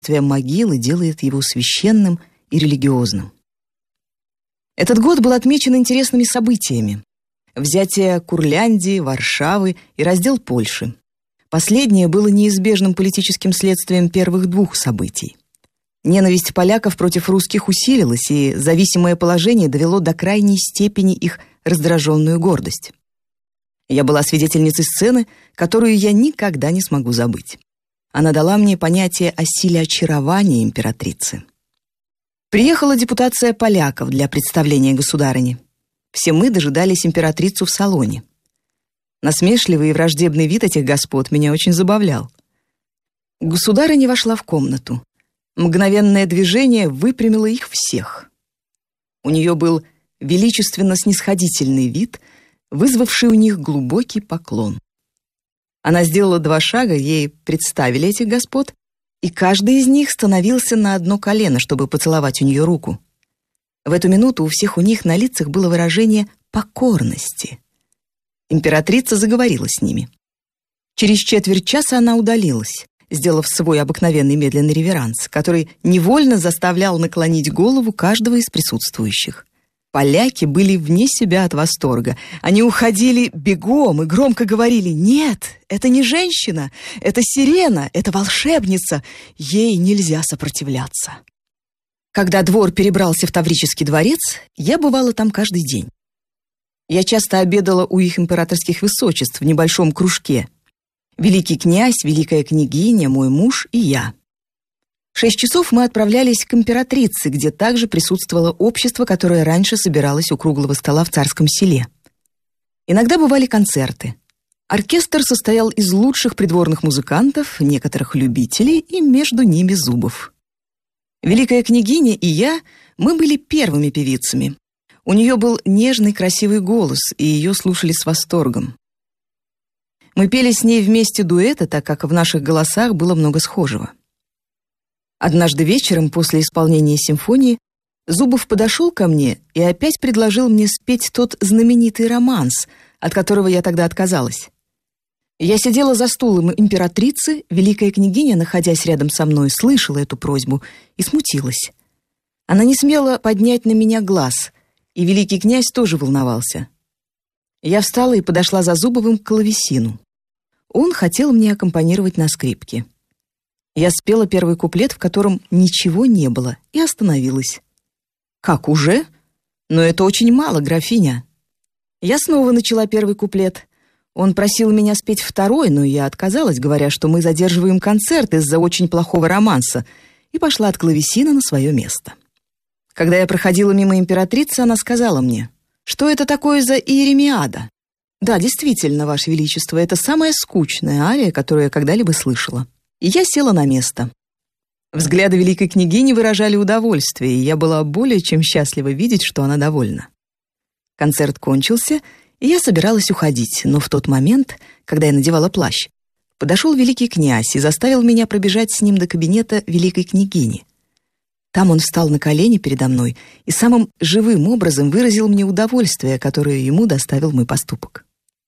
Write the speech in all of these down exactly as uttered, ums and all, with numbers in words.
могилы делает его священным и религиозным. Этот год был отмечен интересными событиями. Взятие Курляндии, Варшавы и раздел Польши. Последнее было неизбежным политическим следствием первых двух событий. Ненависть поляков против русских усилилась, и зависимое положение довело до крайней степени их раздраженную гордость. Я была свидетельницей сцены, которую я никогда не смогу забыть. Она дала мне понятие о силе очарования императрицы. Приехала депутация поляков для представления государыни. Все мы дожидались императрицу в салоне. Насмешливый и враждебный вид этих господ меня очень забавлял. Государыня вошла в комнату. Мгновенное движение выпрямило их всех. У нее был величественно-снисходительный вид, вызвавший у них глубокий поклон. Она сделала два шага, ей представили этих господ, и каждый из них становился на одно колено, чтобы поцеловать у нее руку. В эту минуту у всех у них на лицах было выражение покорности. Императрица заговорила с ними. Через четверть часа она удалилась, сделав свой обыкновенный медленный реверанс, который невольно заставлял наклонить голову каждого из присутствующих. Поляки были вне себя от восторга. Они уходили бегом и громко говорили: «Нет, это не женщина, это сирена, это волшебница, ей нельзя сопротивляться». Когда двор перебрался в Таврический дворец, я бывала там каждый день. Я часто обедала у их императорских высочеств в небольшом кружке. Великий князь, великая княгиня, мой муж и я. В шесть часов мы отправлялись к императрице, где также присутствовало общество, которое раньше собиралось у круглого стола в Царском селе. Иногда бывали концерты. Оркестр состоял из лучших придворных музыкантов, некоторых любителей и между ними Зубов. Великая княгиня и я, мы были первыми певицами. У нее был нежный, красивый голос, и ее слушали с восторгом. Мы пели с ней вместе дуэты, так как в наших голосах было много схожего. Однажды вечером, после исполнения симфонии, Зубов подошел ко мне и опять предложил мне спеть тот знаменитый романс, от которого я тогда отказалась. Я сидела за стулом императрицы, великая княгиня, находясь рядом со мной, слышала эту просьбу и смутилась. Она не смела поднять на меня глаз, и великий князь тоже волновался. Я встала и подошла за Зубовым к клавесину. Он хотел мне аккомпанировать на скрипке. Я спела первый куплет, в котором ничего не было, и остановилась. «Как, уже? Но это очень мало, графиня». Я снова начала первый куплет. Он просил меня спеть второй, но я отказалась, говоря, что мы задерживаем концерт из-за очень плохого романса, и пошла от клавесина на свое место. Когда я проходила мимо императрицы, она сказала мне: «Что это такое за Иеремиада?» «Да, действительно, Ваше Величество, это самая скучная ария, которую я когда-либо слышала». И я села на место. Взгляды великой княгини выражали удовольствие, и я была более чем счастлива видеть, что она довольна. Концерт кончился, и я собиралась уходить, но в тот момент, когда я надевала плащ, подошел великий князь и заставил меня пробежать с ним до кабинета великой княгини. Там он встал на колени передо мной и самым живым образом выразил мне удовольствие, которое ему доставил мой поступок.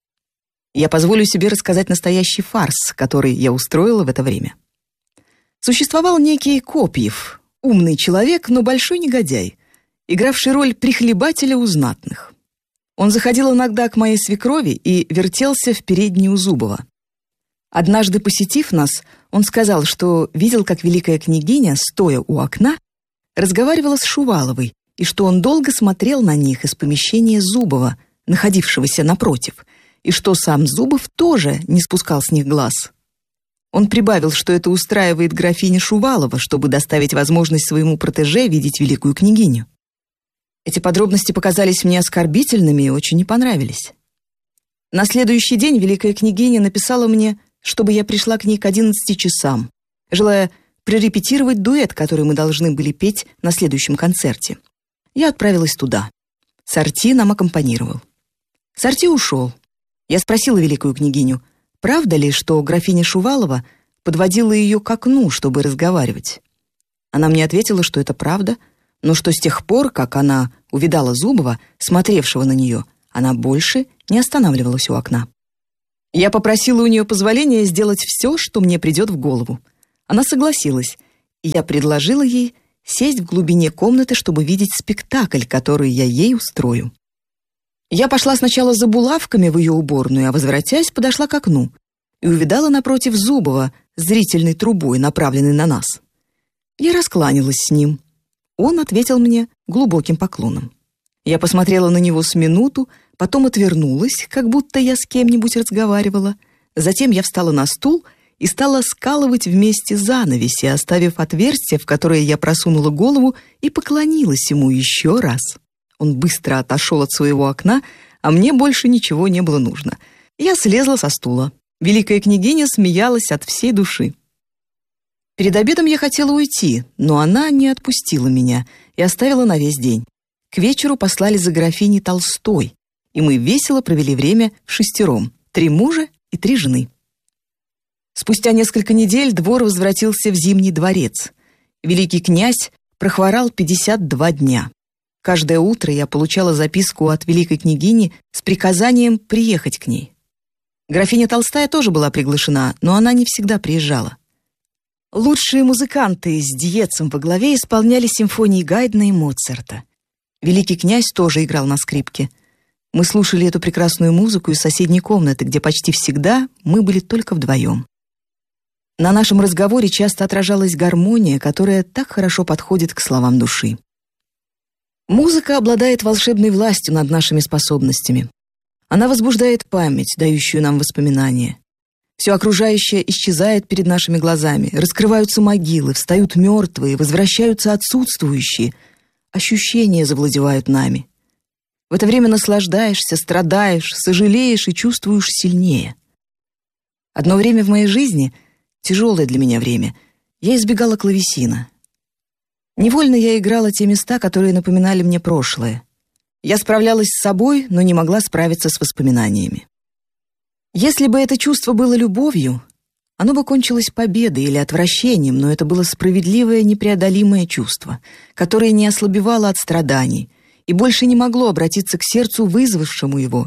Я позволю себе рассказать настоящий фарс, который я устроила в это время. Существовал некий Копьев, умный человек, но большой негодяй, игравший роль прихлебателя у знатных. Он заходил иногда к моей свекрови и вертелся в передней у Зубова. Однажды, посетив нас, он сказал, что видел, как великая княгиня, стоя у окна, разговаривала с Шуваловой, и что он долго смотрел на них из помещения Зубова, находившегося напротив, и что сам Зубов тоже не спускал с них глаз. Он прибавил, что это устраивает графиня Шувалова, чтобы доставить возможность своему протеже видеть великую княгиню. Эти подробности показались мне оскорбительными и очень не понравились. На следующий день великая княгиня написала мне, чтобы я пришла к ней к одиннадцати часам, желая прорепетировать дуэт, который мы должны были петь на следующем концерте. Я отправилась туда. Сорти нам аккомпанировал. Сорти ушел. Я спросила великую княгиню, правда ли, что графиня Шувалова подводила ее к окну, чтобы разговаривать. Она мне ответила, что это правда, но что с тех пор, как она увидала Зубова, смотревшего на нее, она больше не останавливалась у окна. Я попросила у нее позволения сделать все, что мне придет в голову. Она согласилась, и я предложила ей сесть в глубине комнаты, чтобы видеть спектакль, который я ей устрою. Я пошла сначала за булавками в ее уборную, а, возвратясь, подошла к окну и увидала напротив Зубова зрительной трубой, направленной на нас. Я раскланялась с ним. Он ответил мне глубоким поклоном. Я посмотрела на него с минуту, потом отвернулась, как будто я с кем-нибудь разговаривала. Затем я встала на стул и стала скалывать вместе занавеси, оставив отверстие, в которое я просунула голову, и поклонилась ему еще раз. Он быстро отошел от своего окна, а мне больше ничего не было нужно. Я слезла со стула. Великая княгиня смеялась от всей души. Перед обедом я хотела уйти, но она не отпустила меня и оставила на весь день. К вечеру послали за графиней Толстой, и мы весело провели время вшестером, три мужа и три жены. Спустя несколько недель двор возвратился в Зимний дворец. Великий князь прохворал пятьдесят два дня. Каждое утро я получала записку от великой княгини с приказанием приехать к ней. Графиня Толстая тоже была приглашена, но она не всегда приезжала. Лучшие музыканты с Диецом во главе исполняли симфонии Гайдна и Моцарта. Великий князь тоже играл на скрипке. Мы слушали эту прекрасную музыку из соседней комнаты, где почти всегда мы были только вдвоем. На нашем разговоре часто отражалась гармония, которая так хорошо подходит к словам души. Музыка обладает волшебной властью над нашими способностями. Она возбуждает память, дающую нам воспоминания. Все окружающее исчезает перед нашими глазами, раскрываются могилы, встают мертвые, возвращаются отсутствующие. Ощущения завладевают нами. В это время наслаждаешься, страдаешь, сожалеешь и чувствуешь сильнее. Одно время в моей жизни, тяжелое для меня время, я избегала клавесина. Невольно я играла те места, которые напоминали мне прошлое. Я справлялась с собой, но не могла справиться с воспоминаниями. Если бы это чувство было любовью, оно бы кончилось победой или отвращением, но это было справедливое, непреодолимое чувство, которое не ослабевало от страданий и больше не могло обратиться к сердцу, вызвавшему его.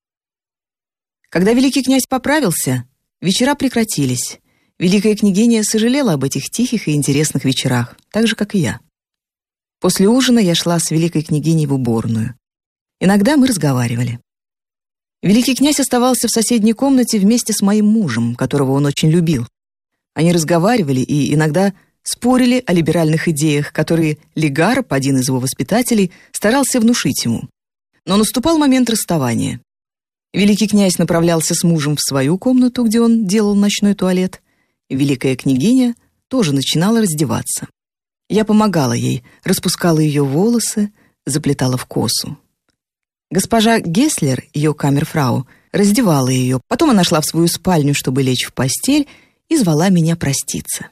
Когда великий князь поправился, вечера прекратились. Великая княгиня сожалела об этих тихих и интересных вечерах, так же, как и я. После ужина я шла с великой княгиней в уборную. Иногда мы разговаривали. Великий князь оставался в соседней комнате вместе с моим мужем, которого он очень любил. Они разговаривали и иногда спорили о либеральных идеях, которые Легарб, один из его воспитателей, старался внушить ему. Но наступал момент расставания. Великий князь направлялся с мужем в свою комнату, где он делал ночной туалет. Великая княгиня тоже начинала раздеваться. Я помогала ей, распускала ее волосы, заплетала в косу. Госпожа Гесслер, ее камерфрау, раздевала ее. Потом она шла в свою спальню, чтобы лечь в постель, и звала меня проститься.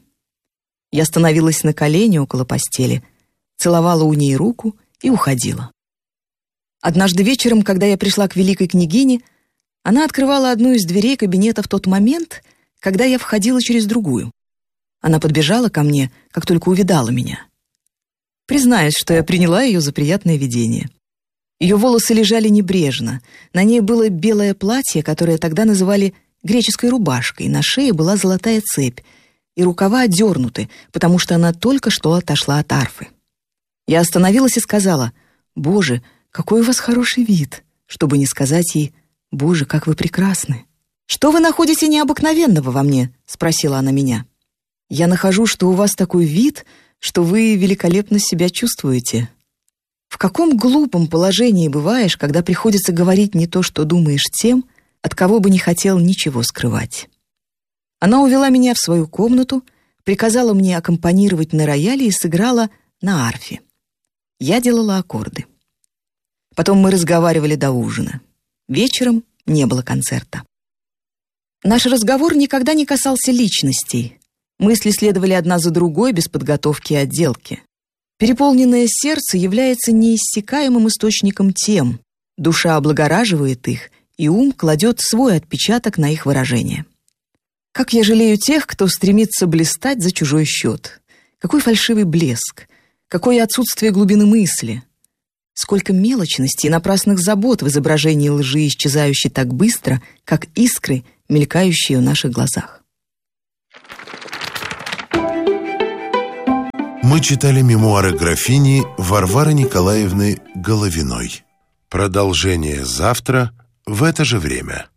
Я становилась на колени около постели, целовала у ней руку и уходила. Однажды вечером, когда я пришла к великой княгине, она открывала одну из дверей кабинета в тот момент, когда я входила через другую. Она подбежала ко мне, как только увидала меня. Признаюсь, что я приняла ее за приятное видение. Ее волосы лежали небрежно, на ней было белое платье, которое тогда называли греческой рубашкой, на шее была золотая цепь, и рукава отдернуты, потому что она только что отошла от арфы. Я остановилась и сказала: «Боже, какой у вас хороший вид», чтобы не сказать ей: «Боже, как вы прекрасны». «Что вы находите необыкновенного во мне?» — спросила она меня. «Я нахожу, что у вас такой вид, что вы великолепно себя чувствуете». В каком глупом положении бываешь, когда приходится говорить не то, что думаешь, тем, от кого бы не хотел ничего скрывать. Она увела меня в свою комнату, приказала мне аккомпанировать на рояле и сыграла на арфе. Я делала аккорды. Потом мы разговаривали до ужина. Вечером не было концерта. Наш разговор никогда не касался личностей. Мысли следовали одна за другой без подготовки и отделки. Переполненное сердце является неиссякаемым источником тем, душа облагораживает их, и ум кладет свой отпечаток на их выражение. Как я жалею тех, кто стремится блистать за чужой счет. Какой фальшивый блеск, какое отсутствие глубины мысли. Сколько мелочности и напрасных забот в изображении лжи, исчезающей так быстро, как искры, мелькающие в наших глазах. Мы читали мемуары графини Варвары Николаевны Головиной. Продолжение завтра в это же время.